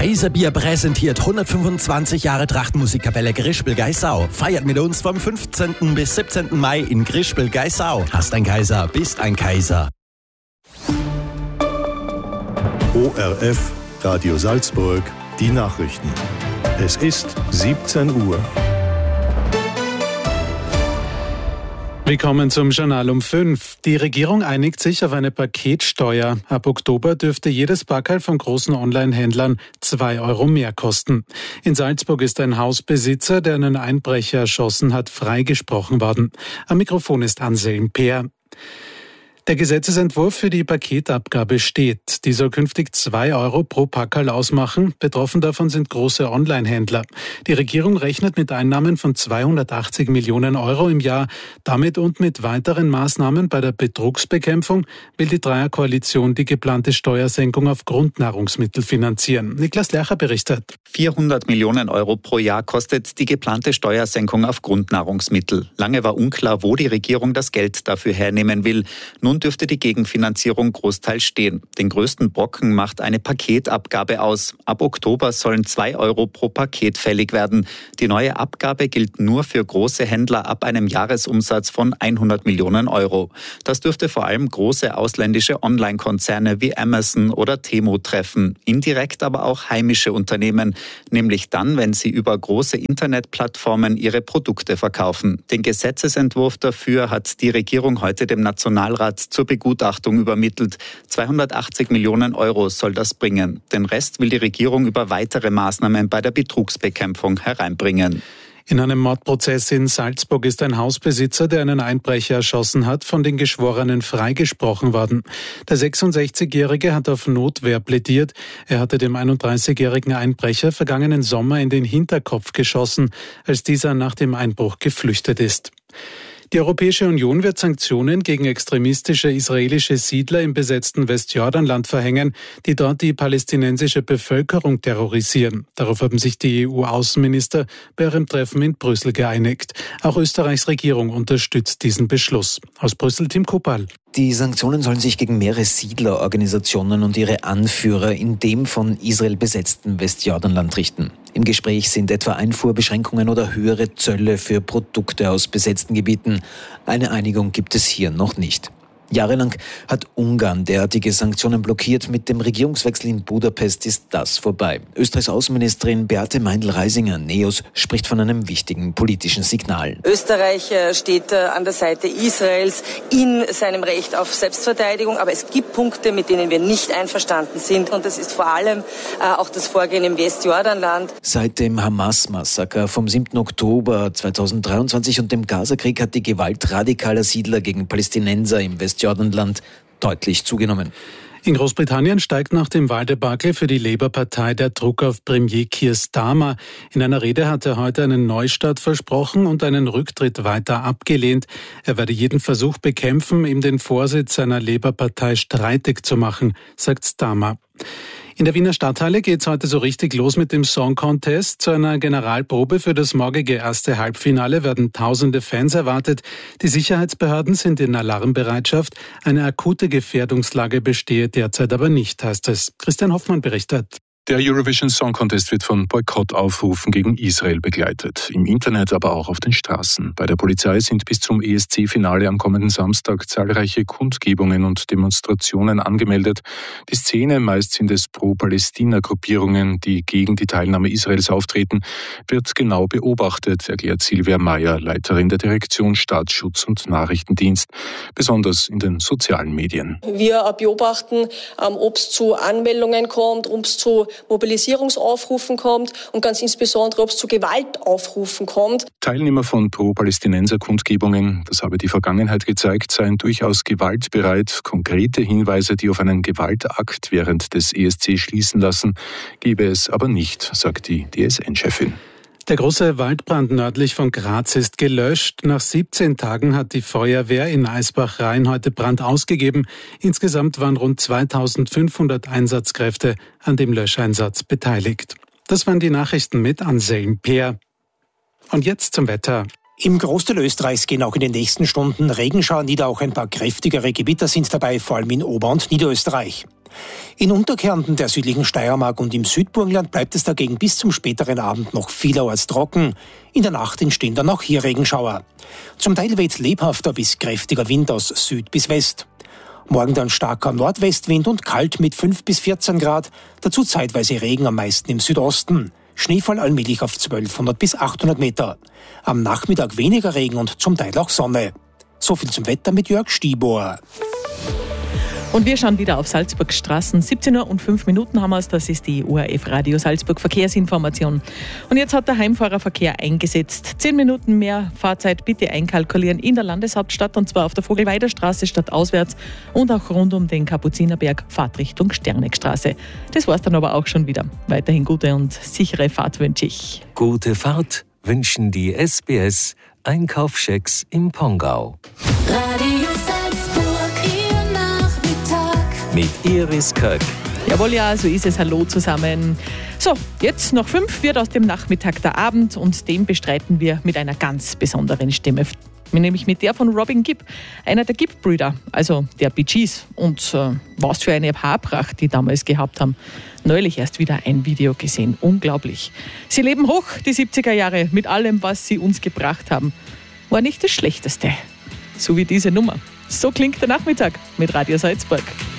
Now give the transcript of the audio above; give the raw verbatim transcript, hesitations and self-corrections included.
Kaiserbier präsentiert hundertfünfundzwanzig Jahre Trachtenmusikkapelle Grispel-Geissau. Feiert mit uns vom fünfzehnten bis siebzehnten Mai in Grispel-Geissau. Hast ein Kaiser, bist ein Kaiser. O R F, Radio Salzburg, die Nachrichten. Es ist siebzehn Uhr. Willkommen zum Journal um fünf. Die Regierung einigt sich auf eine Paketsteuer. Ab Oktober dürfte jedes Packerl von großen Online-Händlern zwei Euro mehr kosten. In Salzburg ist ein Hausbesitzer, der einen Einbrecher erschossen hat, freigesprochen worden. Am Mikrofon ist Anselm Peer. Der Gesetzesentwurf für die Paketabgabe steht. Die soll künftig zwei Euro pro Packerl ausmachen. Betroffen davon sind große Online-Händler. Die Regierung rechnet mit Einnahmen von zweihundertachtzig Millionen Euro im Jahr. Damit und mit weiteren Maßnahmen bei der Betrugsbekämpfung will die Dreierkoalition die geplante Steuersenkung auf Grundnahrungsmittel finanzieren. Niklas Lercher berichtet. vierhundert Millionen Euro pro Jahr kostet die geplante Steuersenkung auf Grundnahrungsmittel. Lange war unklar, wo die Regierung das Geld dafür hernehmen will. Nun dürfte die Gegenfinanzierung großteils stehen. Den größten Brocken macht eine Paketabgabe aus. Ab Oktober sollen zwei Euro pro Paket fällig werden. Die neue Abgabe gilt nur für große Händler ab einem Jahresumsatz von hundert Millionen Euro. Das dürfte vor allem große ausländische Online-Konzerne wie Amazon oder Temu treffen. Indirekt aber auch heimische Unternehmen, nämlich dann, wenn sie über große Internetplattformen ihre Produkte verkaufen. Den Gesetzesentwurf dafür hat die Regierung heute dem Nationalrat zur Begutachtung übermittelt. zweihundertachtzig Millionen Euro soll das bringen. Den Rest will die Regierung über weitere Maßnahmen bei der Betrugsbekämpfung hereinbringen. In einem Mordprozess in Salzburg ist ein Hausbesitzer, der einen Einbrecher erschossen hat, von den Geschworenen freigesprochen worden. Der sechsundsechzigjährige hat auf Notwehr plädiert. Er hatte dem einunddreißigjährigen Einbrecher vergangenen Sommer in den Hinterkopf geschossen, als dieser nach dem Einbruch geflüchtet ist. Die Europäische Union wird Sanktionen gegen extremistische israelische Siedler im besetzten Westjordanland verhängen, die dort die palästinensische Bevölkerung terrorisieren. Darauf haben sich die E U-Außenminister bei ihrem Treffen in Brüssel geeinigt. Auch Österreichs Regierung unterstützt diesen Beschluss. Aus Brüssel Tim Kopal. Die Sanktionen sollen sich gegen mehrere Siedlerorganisationen und ihre Anführer in dem von Israel besetzten Westjordanland richten. Im Gespräch sind etwa Einfuhrbeschränkungen oder höhere Zölle für Produkte aus besetzten Gebieten. Eine Einigung gibt es hier noch nicht. Jahrelang hat Ungarn derartige Sanktionen blockiert. Mit dem Regierungswechsel in Budapest ist das vorbei. Österreichs Außenministerin Beate Meindl-Reisinger, NEOS, spricht von einem wichtigen politischen Signal. Österreich steht an der Seite Israels in seinem Recht auf Selbstverteidigung. Aber es gibt Punkte, mit denen wir nicht einverstanden sind. Und das ist vor allem auch das Vorgehen im Westjordanland. Seit dem Hamas-Massaker vom siebten Oktober zweitausenddreiundzwanzig und dem Gazakrieg hat die Gewalt radikaler Siedler gegen Palästinenser im Westjordanland Jordanland deutlich zugenommen. In Großbritannien steigt nach dem Wahldebakel für die Labour-Partei der Druck auf Premier Keir Starmer. In einer Rede hat er heute einen Neustart versprochen und einen Rücktritt weiter abgelehnt. Er werde jeden Versuch bekämpfen, ihm den Vorsitz seiner Labour-Partei streitig zu machen, sagt Starmer. In der Wiener Stadthalle geht's heute so richtig los mit dem Song Contest. Zu einer Generalprobe für das morgige erste Halbfinale werden tausende Fans erwartet. Die Sicherheitsbehörden sind in Alarmbereitschaft. Eine akute Gefährdungslage bestehe derzeit aber nicht, heißt es. Christian Hoffmann berichtet. Der Eurovision Song Contest wird von Boykottaufrufen gegen Israel begleitet. Im Internet, aber auch auf den Straßen. Bei der Polizei sind bis zum E S C-Finale am kommenden Samstag zahlreiche Kundgebungen und Demonstrationen angemeldet. Die Szene, meist sind es Pro-Palästina-Gruppierungen, die gegen die Teilnahme Israels auftreten, wird genau beobachtet, erklärt Silvia Meyer, Leiterin der Direktion Staatsschutz und Nachrichtendienst, besonders in den sozialen Medien. Wir beobachten, ob es zu Anmeldungen kommt, ob es zu Mobilisierungsaufrufen kommt und ganz insbesondere, ob es zu Gewaltaufrufen kommt. Teilnehmer von Pro-Palästinenser-Kundgebungen, das habe die Vergangenheit gezeigt, seien durchaus gewaltbereit. Konkrete Hinweise, die auf einen Gewaltakt während des E S C schließen lassen, gebe es aber nicht, sagt die D S N-Chefin. Der große Waldbrand nördlich von Graz ist gelöscht. Nach siebzehn Tagen hat die Feuerwehr in Eisbach-Rhein heute Brand ausgegeben. Insgesamt waren rund zweitausendfünfhundert Einsatzkräfte an dem Löscheinsatz beteiligt. Das waren die Nachrichten mit Anselm Peer. Und jetzt zum Wetter. Im Großteil Österreichs gehen auch in den nächsten Stunden Regenschauer nieder, auch ein paar kräftigere Gewitter sind dabei, vor allem in Ober- und Niederösterreich. In Unterkärnten, der südlichen Steiermark und im Südburgenland bleibt es dagegen bis zum späteren Abend noch vielerorts trocken. In der Nacht entstehen dann auch hier Regenschauer. Zum Teil weht lebhafter bis kräftiger Wind aus Süd bis West. Morgen dann starker Nordwestwind und kalt mit fünf bis vierzehn Grad, dazu zeitweise Regen am meisten im Südosten. Schneefall allmählich auf zwölfhundert bis achthundert Meter. Am Nachmittag weniger Regen und zum Teil auch Sonne. So viel zum Wetter mit Jörg Stiebohr. Und wir schauen wieder auf Salzburg Straßen. siebzehn Uhr und fünf Minuten haben wir es. Das ist die O R F Radio Salzburg Verkehrsinformation. Und jetzt hat der Heimfahrerverkehr eingesetzt. Zehn Minuten mehr Fahrzeit bitte einkalkulieren in der Landeshauptstadt, und zwar auf der Vogelweiderstraße stadtauswärts und auch rund um den Kapuzinerberg Fahrtrichtung Sternegstraße. Das war's dann aber auch schon wieder. Weiterhin gute und sichere Fahrt wünsche ich. Gute Fahrt wünschen die S B S Einkaufschecks im Pongau. Radio mit Iris Köck. Jawohl, ja, so ist es. Hallo zusammen. So, jetzt noch fünf wird aus dem Nachmittag der Abend, und den bestreiten wir mit einer ganz besonderen Stimme. Nämlich mit der von Robin Gibb, einer der Gibb-Brüder, also der Bee Gees. Und äh, was für eine Haarpracht die damals gehabt haben. Neulich erst wieder ein Video gesehen. Unglaublich. Sie leben hoch, die siebziger Jahre, mit allem, was sie uns gebracht haben. War nicht das Schlechteste. So wie diese Nummer. So klingt der Nachmittag mit Radio Salzburg.